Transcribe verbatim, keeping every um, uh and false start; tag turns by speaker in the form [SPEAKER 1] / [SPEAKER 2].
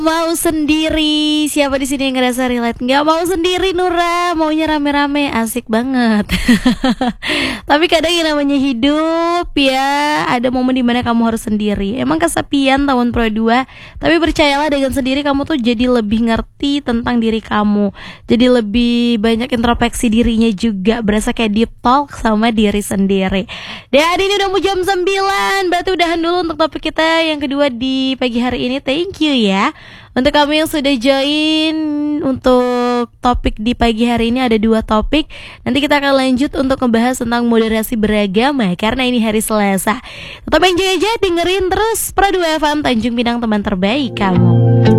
[SPEAKER 1] Mau sendiri. Siapa di sini yang ngerasa relate? Nggak mau sendiri Nura, maunya rame-rame, asik banget. Tapi kadang yang namanya hidup ya, ada momen dimana kamu harus sendiri. Emang kesepian tahun Pro dua, tapi percayalah dengan sendiri kamu tuh jadi lebih ngerti tentang diri kamu. Jadi lebih banyak introspeksi dirinya juga, berasa kayak deep talk sama diri sendiri. Dan ini udah mau jam sembilan, berarti udahan dulu untuk topik kita yang kedua di pagi hari ini. Thank you ya untuk kamu yang sudah join. Untuk topik di pagi hari ini ada dua topik. Nanti kita akan lanjut untuk membahas tentang moderasi beragama karena ini hari Selasa. Tetap enjoy aja, dengerin terus Pro dua F M Tanjung Pinang, teman terbaik kamu.